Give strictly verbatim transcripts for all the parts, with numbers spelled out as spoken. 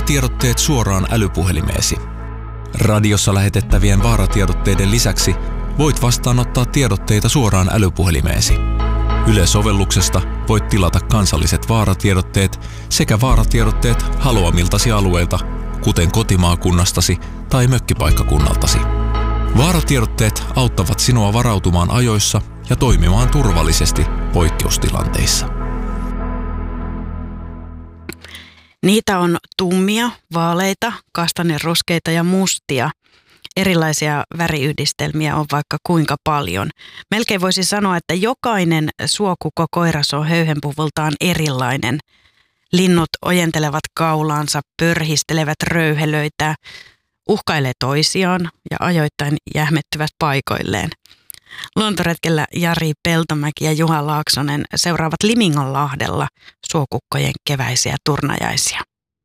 Vaaratiedotteet suoraan älypuhelimeesi. Radiossa lähetettävien vaaratiedotteiden lisäksi voit vastaanottaa tiedotteita suoraan älypuhelimeesi. Yle-sovelluksesta voit tilata kansalliset vaaratiedotteet sekä vaaratiedotteet haluamiltasi alueilta, kuten kotimaakunnastasi tai mökkipaikkakunnaltasi. Vaaratiedotteet auttavat sinua varautumaan ajoissa ja toimimaan turvallisesti poikkeustilanteissa. Niitä on tummia, vaaleita, kastanjeruskeita ja mustia. Erilaisia väriyhdistelmiä on vaikka kuinka paljon. Melkein voisi sanoa, että jokainen suokukko-koiras on höyhenpuvultaan erilainen. Linnut ojentelevat kaulaansa, pörhistelevät röyhelöitä, uhkailee toisiaan ja ajoittain jähmettyvät paikoilleen. Luontoretkellä Jari Peltomäki ja Juha Laaksonen seuraavat Liminganlahdella suokukkojen keväisiä turnajaisia.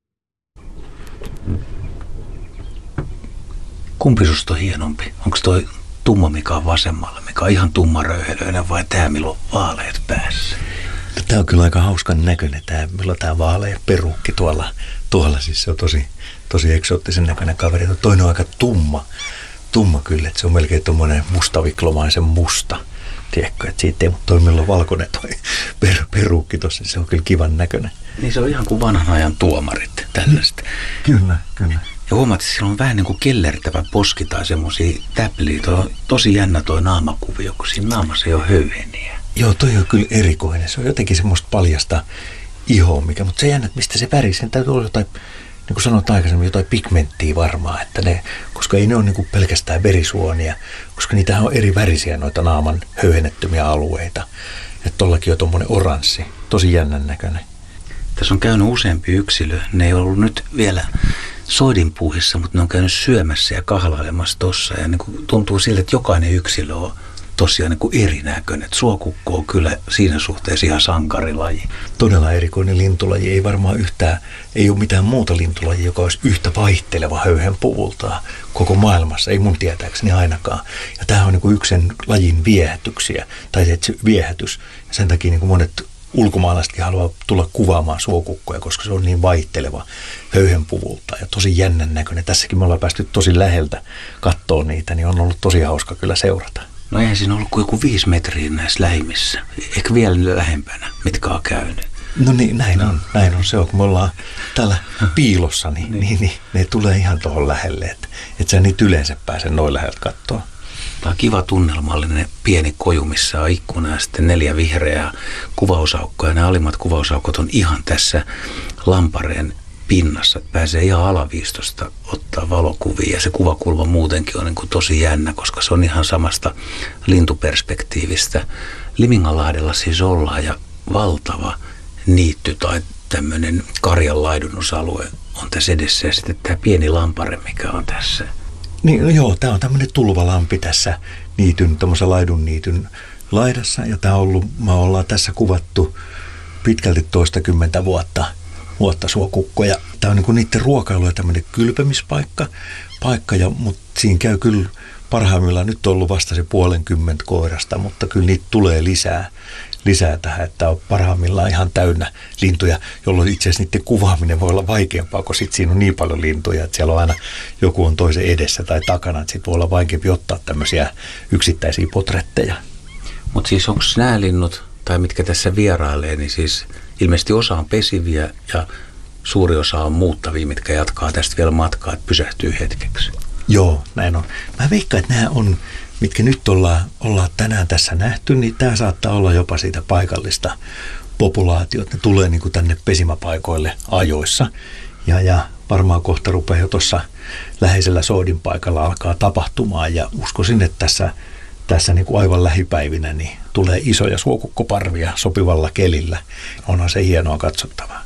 Kumpi susta on hienompi? Onko toi tumma, mikä on vasemmalla, mikä on ihan tumma röyhelöinen, vai tää, millä on vaaleat päässä? No, tää on kyllä aika hauskan näköinen, tää, millä on tää vaalea perukki tuolla. Tuolla siis se on tosi, tosi eksoottisen näköinen kaveri. Toinen on aika tumma, tumma kyllä, että se on melkein tommonen mustaviklomaisen musta. Tiedätkö, että siitä ei, mutta toi millä on valkoinen toi per, perukki tossa, se on kyllä kivan näköinen. Niin se on ihan kuin vanhan ajan tuomarit, tällaista. Kyllä, kyllä. Ja huomaat, että sillä on vähän niin kuin kellertävä poski tai semmosia täpliä. Toi on tosi jännä toi naamakuvio, kun siinä naamassa ei ole höyheniä. Joo, toi on kyllä erikoinen. Se on jotenkin semmoista paljasta ihoa, mikä, mutta se jännä, että mistä se väri, sen täytyy olla jotain, niin kuin sanoit aikaisemmin, jotain pigmenttiä varmaan, että ne, koska ei ne ole niin kuin pelkästään verisuonia, koska niitähän on eri värisiä noita naaman höyhennettymiä alueita. Että tollakin on tommonen oranssi, tosi jännän näköinen. Tässä on käynyt useampi yksilö. Ne ei ollut nyt vielä soidinpuuhissa, mutta ne on käynyt syömässä ja kahlailemassa tossa. Ja niin kuin tuntuu siltä, että jokainen yksilö on tosiaan niin kuin erinäköinen. Että suokukko on kyllä siinä suhteessa ihan sankarilaji. Todella erikoinen lintulaji. Ei varmaan yhtään, ei ole mitään muuta lintulajia, joka olisi yhtä vaihteleva höyhenpuvultaan koko maailmassa. Ei mun tietääkseni ainakaan. Ja tämähän on niin kuin yksi sen lajin viehätyksiä, tai se viehätys. Ja sen takia niin kuin monet ulkomaalaisetkin haluaa tulla kuvaamaan suokukkoja, koska se on niin vaihteleva höyhenpuvulta ja tosi jännän näköinen. Tässäkin me ollaan päästy tosi läheltä katsoa niitä, niin on ollut tosi hauska kyllä seurata. No eihän siinä ollut kuin joku viisi metriä näissä lähimissä. Ehkä vielä lähempänä, mitkä on käynyt. No niin, näin no. on. Näin on se on, kun me ollaan täällä piilossa, niin, niin. Niin, niin ne tulee ihan tuohon lähelle, että et sä niitä yleensä pääse noin läheltä katsoa. Tämä on kiva tunnelmallinen pieni koju, missä on ikkuna ja sitten neljä vihreää kuvausaukkoa. Ja nämä alimmat kuvausaukot on ihan tässä lampareen pinnassa. Että pääsee ihan alaviistosta ottaa valokuvia. Ja se kuvakulma muutenkin on niin kuin tosi jännä, koska se on ihan samasta lintuperspektiivistä. Liminganlahdella siis ollaan ja valtava niitty tai tämmöinen karjan laidunusalue on tässä edessä. Ja sitten tämä pieni lampare, mikä on tässä. Niin, no joo, tämä on tämmöinen tulvalampi tässä niityn, tämmöisen laidun niityn laidassa. Ja tämä on ollut, me ollaan tässä kuvattu pitkälti toistakymmentä vuotta, vuotta suokukkoja. Tämä on niin kuin niiden ruokailu ja tämmöinen kylpemispaikka, paikka, ja, mutta siinä käy kyllä parhaimmillaan, nyt on ollut vasta se puolenkymmentä koirasta, mutta kyllä niitä tulee lisää. lisää tähän, että on parhaimmillaan ihan täynnä lintuja, jolloin itse asiassa niiden kuvaaminen voi olla vaikeampaa, kun sit siinä on niin paljon lintuja, että siellä on aina joku on toisen edessä tai takana, että sit voi olla vaikeampi ottaa tämmöisiä yksittäisiä potretteja. Mutta siis onko nämä linnut, tai mitkä tässä vierailee, niin siis ilmeisesti osa on pesiviä ja suuri osa on muuttavia, mitkä jatkaa tästä vielä matkaa, että pysähtyy hetkeksi. Joo, näin on. Mä veikkaan, että nämä on, mitkä nyt ollaan, ollaan tänään tässä nähty, niin tämä saattaa olla jopa siitä paikallista populaatiota. Ne tulee niin kuin tänne pesimäpaikoille ajoissa. Ja, ja varmaan kohta rupeaa jo tuossa läheisellä soodin paikalla alkaa tapahtumaan. Ja uskoisin, että tässä, tässä niin kuin aivan lähipäivinä niin tulee isoja suokukkoparvia sopivalla kelillä. Onhan se hienoa katsottavaa.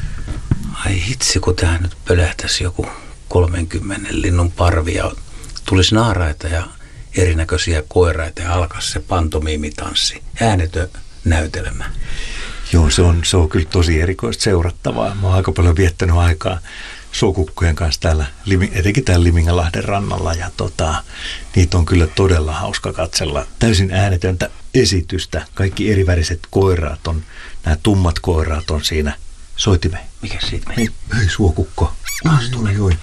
Ai hitsi, kun tähän nyt pölähtäisi joku kolmenkymmenen linnun parvi ja tulisi naaraita ja erinäköisiä koiraita ja alkaisi se pantomiimitanssi, äänetön näytelmä. Joo, se on, se on kyllä tosi erikoista seurattavaa. Mä oon aika paljon viettänyt aikaa suokukkojen kanssa täällä, etenkin täällä Liminganlahden rannalla, ja tota, niitä on kyllä todella hauska katsella. Täysin äänetöntä esitystä. Kaikki eriväriset koiraat on, nämä tummat koiraat on siinä. Soitimme. Mikä siitä meni? Hei, hei suokukko. kanssa tulee. Oi, oi.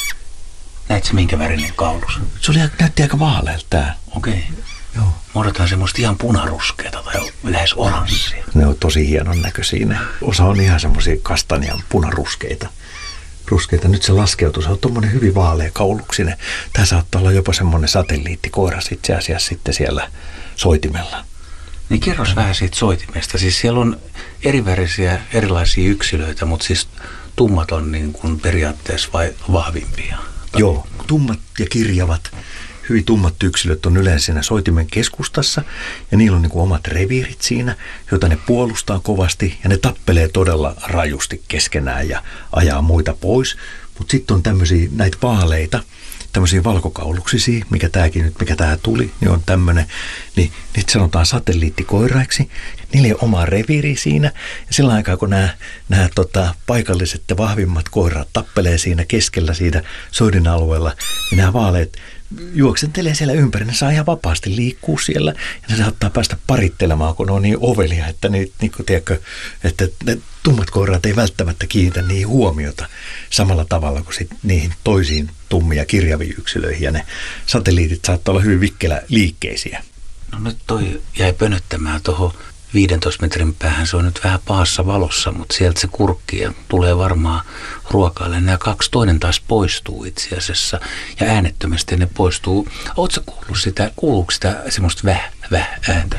Näetkö minkä värinen kaulus? Se oli, näytti aika vaalealta tää. Okei. Okay. Joo. Muodotaan semmoista ihan punaruskeata tai lähes oranssia. Ne on tosi hienon näköisiä. Osa on ihan semmoisia kastanian punaruskeita. Ruskeita. Nyt se laskeutuu. Se on tommonen hyvin vaalea kauluksinen. Tää saattaa olla jopa semmonen satelliittikoiras itse asiassa sitten siellä soitimella. Niin kerros vähän siitä soitimesta. Siis siellä on erivärisiä erilaisia yksilöitä, mutta siis tummat on niin kuin periaatteessa vai vahvimpia? Tai... Joo, tummat ja kirjavat, hyvin tummat yksilöt on yleensä siinä soitimen keskustassa ja niillä on niin kuin omat reviirit siinä, joita ne puolustaa kovasti ja ne tappelee todella rajusti keskenään ja ajaa muita pois. Mutta sitten on tämmöisiä näitä vaaleita, tämmöisiä valkokauluksisia, mikä tämäkin nyt, mikä tämä tuli, niin on tämmöinen, niin niitä sanotaan satelliittikoiraiksi. Niillä ei ole omaa reviiriä siinä. Ja sillä aikaa, kun nämä, nämä tota, paikalliset ja vahvimmat koirat tappelee siinä keskellä siitä soidin alueella, niin nämä vaaleet juoksentelee siellä ympäri. Ne saa ihan vapaasti liikkua siellä ja ne saattaa päästä parittelemaan, kun ne on niin ovelia, että, ne, niin kuin, tiedätkö, että ne tummat koirat ei välttämättä kiinnitä niihin huomiota samalla tavalla kuin sit niihin toisiin tummia kirjaviin yksilöihin. Ja ne satelliitit saattaa olla hyvin vikkelä liikkeisiä. No nyt toi jäi pönöttämään tuohon viidentoista metrin päähän. Se on nyt vähän pahassa valossa, mutta sieltä se kurkkii ja tulee varmaan ruokaille. Nämä kaksi, toinen taas poistuu itse asiassa ja äänettömästi ne poistuu. Ootko kuullut sitä, kuuluuko sitä semmoista väh, väh ääntä?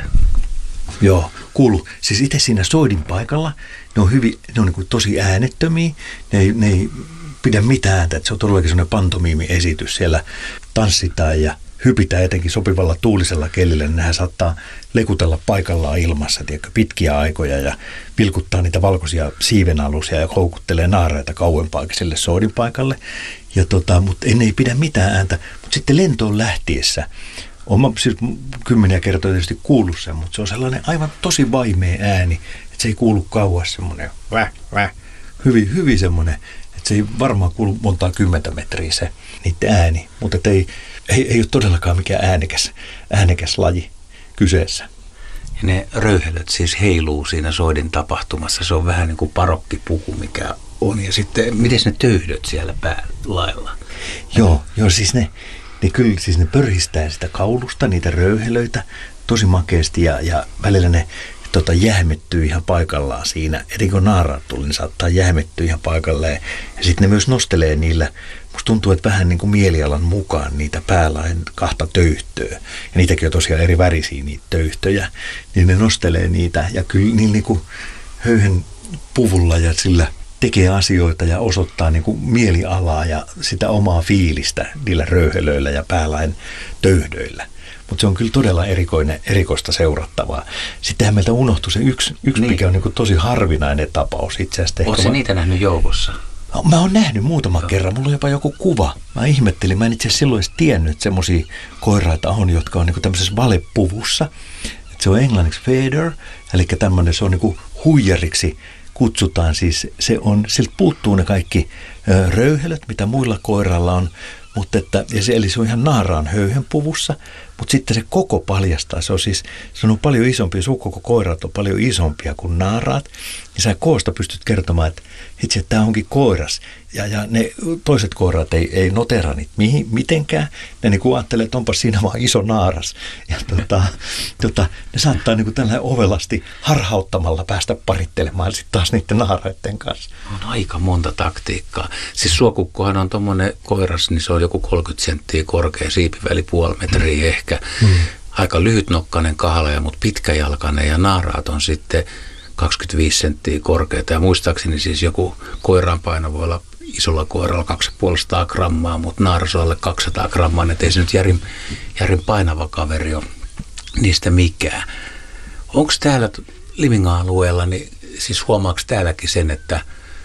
Joo, kuuluu. Siis itse siinä soidin paikalla ne on, hyvin, ne on niin kuin tosi äänettömiä. Ne ei, ne ei pidä mitään ääntä. Että se on todellakin semmoinen pantomiimi-esitys. Siellä tanssitaan ja hypitään etenkin sopivalla tuulisella kelillä, niin nehän saattaa lekutella paikallaan ilmassa, tiedätkö, pitkiä aikoja ja vilkuttaa niitä valkoisia siivenalusia ja houkuttelee naaraita kauempaakin sille soidin paikalle. Ja tota, mutta en ei pidä mitään ääntä. Mutta sitten lentoon lähtiessä, olen siis kymmeniä kertoja tietysti kuullut sen, mutta se on sellainen aivan tosi vaimea ääni, että se ei kuulu kauas semmoinen väh, väh, hyvin, hyvin semmoinen, että se ei varmaan kuulu montaa kymmentä metriä se niiden ääni, mutta ei Ei, ei ole todellakaan mikään äänekäs, äänekäs laji kyseessä. Ja ne röyhelöt siis heiluu siinä soidin tapahtumassa. Se on vähän niin kuin parokkipuku, mikä on. Ja sitten, miten ne töyhdöt siellä päälailla? Joo, joo siis ne, ne kyllä siis ne pörhistää sitä kaulusta, niitä röyhelöitä tosi makeasti ja, ja välillä ne tota, jähmettyy ihan paikallaan siinä. Etenkin kun naaraat tuli, niin saattaa jähmettyä ihan paikalleen. Ja sitten ne myös nostelee niillä. Musta tuntuu, että vähän niin kuin mielialan mukaan niitä päälain kahta töyhtöä. Ja niitäkin on tosiaan eri värisiä niitä töyhtöjä. Niin ne nostelee niitä ja kyllä niin, niin kuin höyhen puvulla ja sillä tekee asioita ja osoittaa niin kuin mielialaa ja sitä omaa fiilistä niillä röyhelöillä ja päälain töyhdöillä. Mutta se on kyllä todella erikoinen, erikoista seurattavaa. Sittenhän meiltä unohtui se yksi, yksi niin. mikä on niin kuin tosi harvinainen tapaus itse asiassa. Oletko se niitä nähnyt joukossa? Mä oon nähnyt muutaman no. kerran. Mulla on jopa joku kuva. Mä ihmettelin. Mä en itse asiassa silloin edes tiennyt, että semmosia koiraita on, jotka on niinku tämmöisessä valepuvussa. Et se on englanniksi feeder, eli tämmöinen, se on niinku huijariksi kutsutaan. Siis se on, sieltä puuttuu ne kaikki ö, röyhelöt, mitä muilla koiralla on. Mutta että, ja se, eli se on ihan naaraan höyhenpuvussa, mutta sitten se koko paljastaa. Se on siis se on paljon isompi, sukkoko-koirat on paljon isompia kuin naaraat. Ja sä koosta pystyt kertomaan, että itse tämä onkin koiras. Ja, ja ne toiset koirat ei, ei notera niitä mihin, mitenkään. Ne niin ajattelee, että onpa siinä vaan iso naaras. Ja tota, tota, ne saattaa niin tällainen ovelasti harhauttamalla päästä parittelemaan sitten taas niiden naaraiden kanssa. On aika monta taktiikkaa. Siis suokukkohan on tommoinen koiras, niin se on joku kolmekymmentä senttiä korkea, siipiväli puoli metriä ehkä. Hmm. Aika lyhytnokkainen kahlea, mutta pitkäjalkainen ja naaraat on sitten kaksikymmentäviisi senttiä korkeata. Ja muistaakseni siis joku koiraan paino voi olla isolla koiralla kaksisataaviisikymmentä grammaa, mutta naaras on alle kaksisataa grammaa. Että ei se nyt järin, järin painava kaveri ole niistä mikään. Onko täällä Liminga-alueella, niin siis huomaako täälläkin sen, että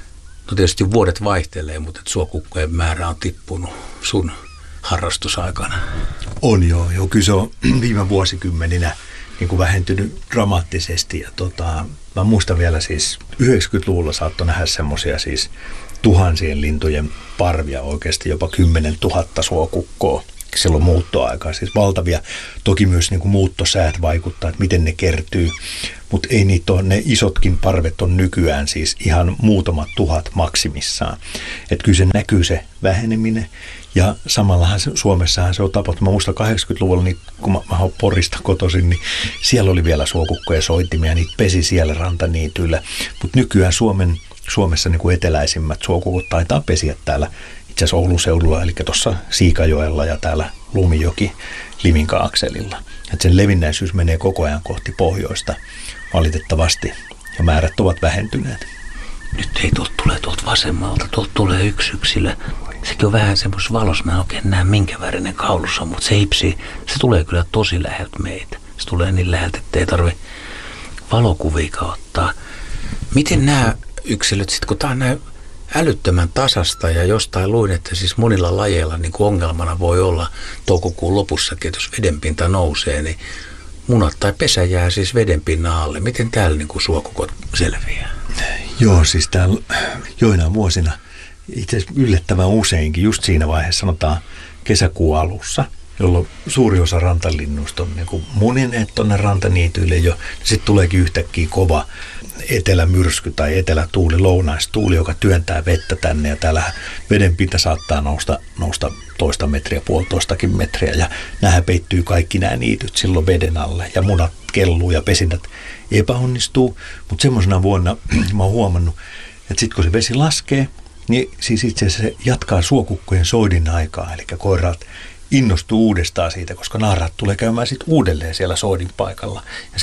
no tietysti vuodet vaihtelee, mutta suokukkojen määrä on tippunut sun harrastusaikana? On joo, joo kyllä se on viime vuosikymmeninä niin kuin vähentynyt dramaattisesti. Ja tota, mä muistan vielä siis yhdeksänkymmentäluvulla saattoi nähdä semmoisia siis tuhansien lintujen parvia, oikeasti jopa kymmenen tuhatta suokukkoa silloin muuttoaikaa. Siis valtavia, toki myös niin kuin muuttosäät vaikuttaa, että miten ne kertyy. mutta ei niitä ole, ne isotkin parvet on nykyään siis ihan muutamat tuhat maksimissaan. Että kyllä se näkyy se väheneminen. Ja samallahan se, Suomessahan se on tapahtunut. Mä muistan kahdeksankymmentäluvulla, niin, kun mä, mä oon Porista kotoisin, niin siellä oli vielä suokukkoja soittimia, niitä pesi siellä rantaniityillä. Mutta nykyään Suomen, Suomessa niin kuin eteläisimmät suokukot taitaa pesiä täällä itse asiassa Oulun seudulla, eli tuossa Siikajoella ja täällä Lumijoki Liminka-akselilla. Että sen levinnäisyys menee koko ajan kohti pohjoista valitettavasti ja määrät ovat vähentyneet. Nyt ei tuolta tule tuolta vasemmalta, tuolta tulee yksi yksilö. Sekin on vähän semmoisessa valossa, mä en oikein näe minkä värinen kaulussa, mutta se hipsii, se tulee kyllä tosi läheltä meitä. Se tulee niin läheltä, että ei tarvitse valokuvia ottaa. Miten nämä yksilöt, sit kun tää on näin älyttömän tasasta ja jostain luin, että siis monilla lajeilla niin kuin ongelmana voi olla toukokuun lopussakin, että jos vedenpinta nousee, niin munat tai pesä jää siis vedenpinnan alle. Miten täällä niin kuin suokukot selviää? Joo, siis täällä joina vuosina itse asiassa yllättävän useinkin, just siinä vaiheessa sanotaan kesäkuun alussa, jolloin suuri osa rantalinnuista on niin kuin munineet tuonne rantaniityille jo. Sitten tuleekin yhtäkkiä kova etelämyrsky tai etelätuuli, lounaistuuli, joka työntää vettä tänne ja täällä vedenpinta saattaa nousta, nousta toista metriä, puolitoistakin metriä ja nämä peittyy kaikki nämä niityt silloin veden alle ja munat kelluu ja pesinnät epäonnistuu, mutta semmoisena vuonna mä oon huomannut, että sitten kun se vesi laskee, niin siis itse asiassa se jatkaa suokukkojen soidin aikaa, eli koiraat innostuu uudestaan siitä, koska naaraat tulee käymään sitten uudelleen siellä soidin paikalla. Ja